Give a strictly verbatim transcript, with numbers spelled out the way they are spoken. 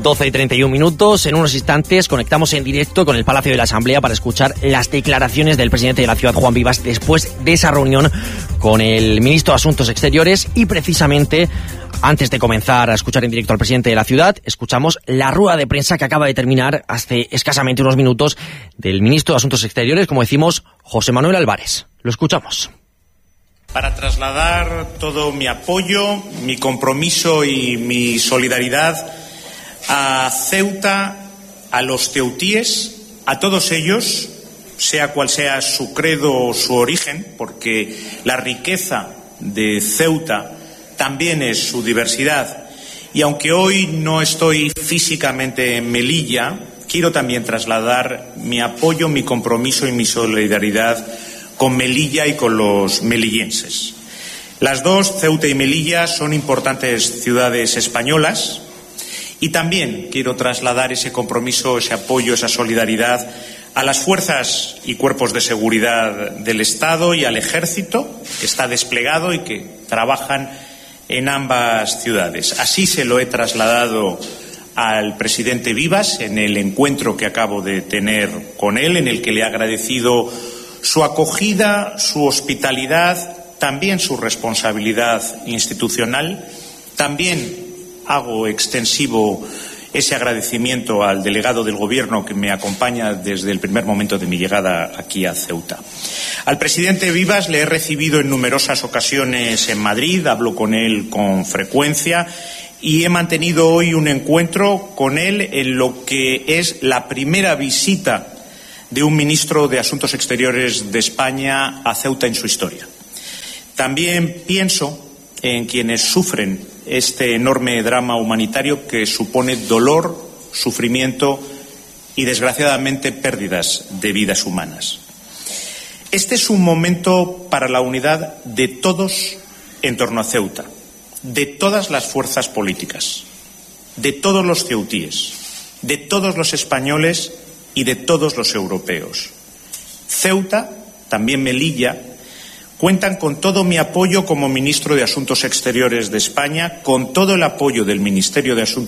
doce y treinta y un minutos. En unos instantes conectamos en directo con el Palacio de la Asamblea para escuchar las declaraciones del presidente de la ciudad, Juan Vivas, después de esa reunión con el ministro de Asuntos Exteriores. Y precisamente, antes de comenzar a escuchar en directo al presidente de la ciudad, escuchamos la rueda de prensa que acaba de terminar hace escasamente unos minutos del ministro de Asuntos Exteriores, como decimos, José Manuel Álvarez. Lo escuchamos. Para trasladar todo mi apoyo, mi compromiso y mi solidaridad a Ceuta, a los ceutíes, a todos ellos, sea cual sea su credo o su origen, porque la riqueza de Ceuta también es su diversidad. Y aunque hoy no estoy físicamente en Melilla, quiero también trasladar mi apoyo, mi compromiso y mi solidaridad con Melilla y con los melillenses. Las dos, Ceuta y Melilla, son importantes ciudades españolas y también quiero trasladar ese compromiso, ese apoyo, esa solidaridad a las fuerzas y cuerpos de seguridad del Estado y al Ejército, que está desplegado y que trabajan en ambas ciudades. Así se lo he trasladado al presidente Vivas en el encuentro que acabo de tener con él, en el que le he agradecido su acogida, su hospitalidad, también su responsabilidad institucional. También hago extensivo ese agradecimiento al delegado del Gobierno que me acompaña desde el primer momento de mi llegada aquí a Ceuta. Al presidente Vivas le he recibido en numerosas ocasiones en Madrid, hablo con él con frecuencia y he mantenido hoy un encuentro con él en lo que es la primera visita de un ministro de Asuntos Exteriores de España a Ceuta en su historia. También pienso en quienes sufren este enorme drama humanitario que supone dolor, sufrimiento y, desgraciadamente, pérdidas de vidas humanas. Este es un momento para la unidad de todos en torno a Ceuta, de todas las fuerzas políticas, de todos los ceutíes, de todos los españoles y de todos los europeos. Ceuta, también Melilla, cuentan con todo mi apoyo como ministro de Asuntos Exteriores de España, con todo el apoyo del Ministerio de Asuntos